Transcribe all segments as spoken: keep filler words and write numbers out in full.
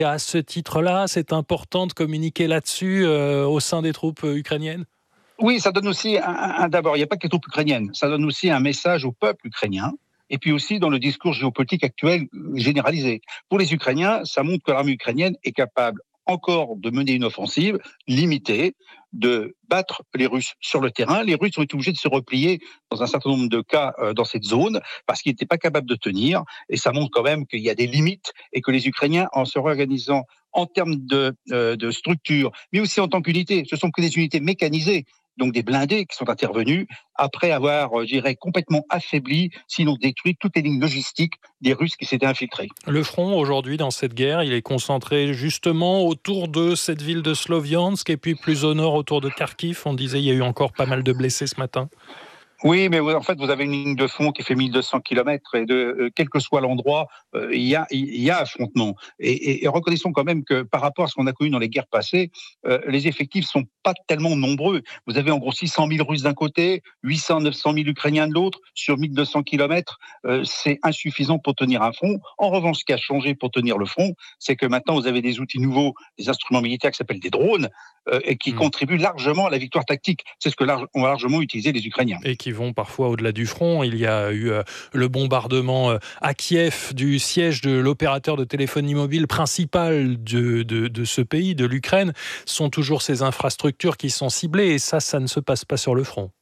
Et à ce titre-là, c'est important de communiquer là-dessus euh, au sein des troupes euh, ukrainiennes ? Oui, ça donne aussi, un, un, d'abord, il n'y a pas que les troupes ukrainiennes, ça donne aussi un message au peuple ukrainien, et puis aussi dans le discours géopolitique actuel généralisé. Pour les Ukrainiens, ça montre que l'armée ukrainienne est capable encore de mener une offensive limitée, de battre les Russes sur le terrain. Les Russes ont été obligés de se replier dans un certain nombre de cas euh, dans cette zone parce qu'ils n'étaient pas capables de tenir. Et ça montre quand même qu'il y a des limites et que les Ukrainiens, en se réorganisant en termes de, euh, de structure, mais aussi en tant qu'unité, ce sont que des unités mécanisées, donc des blindés qui sont intervenus après avoir, je dirais, complètement affaibli, sinon détruit toutes les lignes logistiques des Russes qui s'étaient infiltrés. Le front, aujourd'hui, dans cette guerre, il est concentré justement autour de cette ville de Sloviansk et puis plus au nord autour de Kharkiv. On disait qu'il y a eu encore pas mal de blessés ce matin. Oui, mais en fait, vous avez une ligne de front qui fait mille deux cents kilomètres et de, euh, quel que soit l'endroit, euh, il y a, il y a affrontement. Et, et, et reconnaissons quand même que par rapport à ce qu'on a connu dans les guerres passées, euh, les effectifs sont pas tellement nombreux. Vous avez en gros six cent mille Russes d'un côté, huit cents, neuf cent mille Ukrainiens de l'autre, sur mille deux cents kilomètres. Euh, c'est insuffisant pour tenir un front. En revanche, ce qui a changé pour tenir le front, c'est que maintenant, vous avez des outils nouveaux, des instruments militaires qui s'appellent des drones, euh, et qui mmh. contribuent largement à la victoire tactique. C'est ce que large, ont largement utilisé les Ukrainiens. Et qui vont parfois au-delà du front. Il y a eu euh, le bombardement euh, à Kiev du siège de l'opérateur de téléphonie mobile principal de, de, de ce pays, de l'Ukraine. Ce sont toujours ces infrastructures qui sont ciblées et ça, ça ne se passe pas sur le front.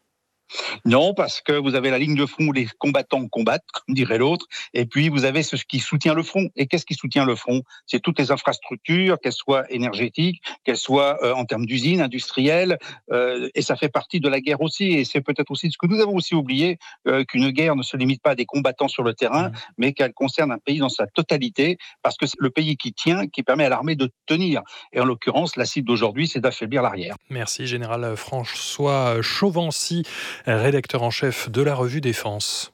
Non, parce que vous avez la ligne de front où les combattants combattent, comme dirait l'autre, et puis vous avez ce qui soutient le front. Et qu'est-ce qui soutient le front ? C'est toutes les infrastructures, qu'elles soient énergétiques, qu'elles soient euh, en termes d'usines, industrielles, euh, et ça fait partie de la guerre aussi. Et c'est peut-être aussi ce que nous avons aussi oublié, euh, qu'une guerre ne se limite pas à des combattants sur le terrain, mmh. mais qu'elle concerne un pays dans sa totalité, parce que c'est le pays qui tient, qui permet à l'armée de tenir. Et en l'occurrence, la cible d'aujourd'hui, c'est d'affaiblir l'arrière. Merci, Général François Chauvency, rédacteur en chef de la revue Défense.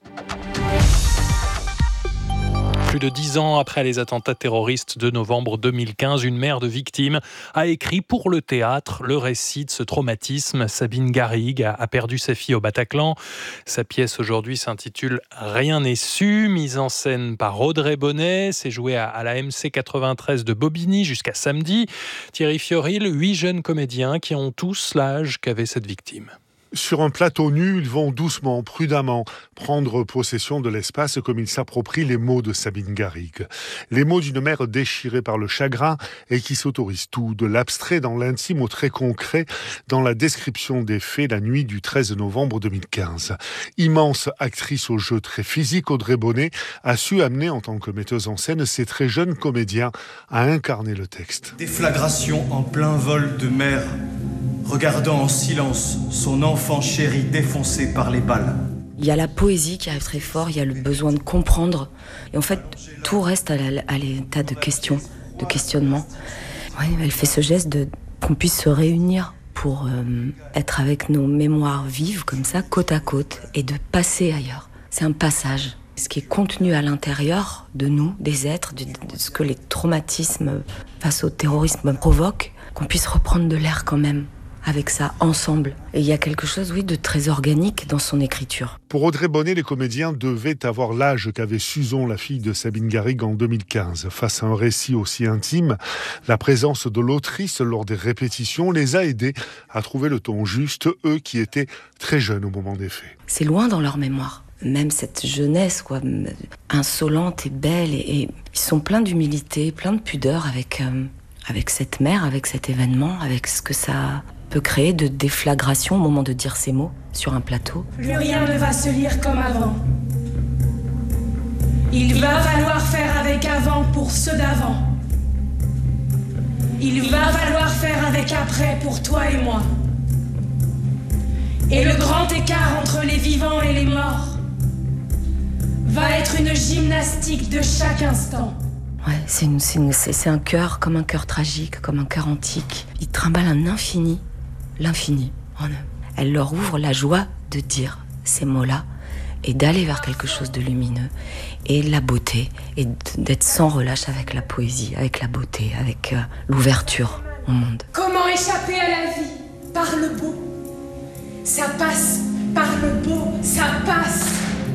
Plus de dix ans après les attentats terroristes de novembre deux mille quinze, une mère de victimes a écrit pour le théâtre le récit de ce traumatisme. Sabine Garrigue a perdu sa fille au Bataclan. Sa pièce aujourd'hui s'intitule « Rien n'est su », mise en scène par Audrey Bonnet. C'est joué à la M C quatre-vingt-treize de Bobigny jusqu'à samedi. Thierry Fioril, huit jeunes comédiens qui ont tous l'âge qu'avait cette victime. Sur un plateau nu, ils vont doucement, prudemment, prendre possession de l'espace comme ils s'approprient les mots de Sabine Garrigue. Les mots d'une mère déchirée par le chagrin et qui s'autorise tout, de l'abstrait dans l'intime au très concret, dans la description des faits la nuit du treize novembre deux mille quinze. Immense actrice au jeu très physique, Audrey Bonnet a su amener en tant que metteuse en scène ces très jeunes comédiens à incarner le texte. Déflagration en plein vol de mer, regardant en silence son enfant chéri défoncé par les balles. Il y a la poésie qui arrive très fort, il y a le besoin de comprendre. Et en fait, tout reste à, la, à l'état de questions, de questionnement. Ouais, elle fait ce geste de, qu'on puisse se réunir pour euh, être avec nos mémoires vives, comme ça, côte à côte, et de passer ailleurs. C'est un passage. Ce qui est contenu à l'intérieur de nous, des êtres, de, de ce que les traumatismes face au terrorisme provoquent, qu'on puisse reprendre de l'air quand même avec ça, ensemble. Et il y a quelque chose, oui, de très organique dans son écriture. Pour Audrey Bonnet, les comédiens devaient avoir l'âge qu'avait Suzon, la fille de Sabine Garrigue, en deux mille quinze. Face à un récit aussi intime, la présence de l'autrice lors des répétitions les a aidés à trouver le ton juste, eux qui étaient très jeunes au moment des faits. C'est loin dans leur mémoire. Même cette jeunesse, quoi, insolente et belle, et, et ils sont pleins d'humilité, pleins de pudeur avec, euh, avec cette mère, avec cet événement, avec ce que ça peut créer de déflagration au moment de dire ces mots sur un plateau. Plus rien ne va se lire comme avant. Il va falloir faire avec avant pour ceux d'avant. Il va falloir faire avec après pour toi et moi. Et le grand écart entre les vivants et les morts va être une gymnastique de chaque instant. Ouais, c'est, une, c'est, une, c'est, c'est un cœur comme un cœur tragique, comme un cœur antique. Il trimballe un infini, l'infini en eux. Elle leur ouvre la joie de dire ces mots-là et d'aller vers quelque chose de lumineux et la beauté et d'être sans relâche avec la poésie, avec la beauté, avec euh, l'ouverture au monde. Comment échapper à la vie ? Par le beau. Ça passe par le beau, ça passe